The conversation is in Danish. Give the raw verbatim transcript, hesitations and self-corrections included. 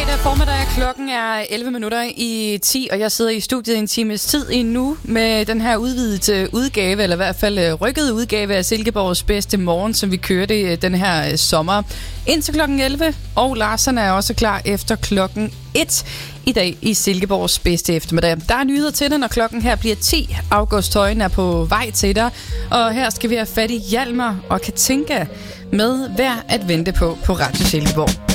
Fredag formiddag, klokken er elleve minutter i ti, og jeg sidder i studiet en times tid endnu med den her udvidede udgave, eller i hvert fald rykkede udgave af Silkeborgs bedste morgen, som vi kørte den her sommer indtil klokken elleve, og Larsen er også klar efter klokken et i dag i Silkeborgs bedste eftermiddag. Der er nyheder til det, når klokken her bliver ti. August Højen er på vej til dig, og her skal vi have fat i Hjalmar og Katinka med Værd at vente på på Radio Silkeborg.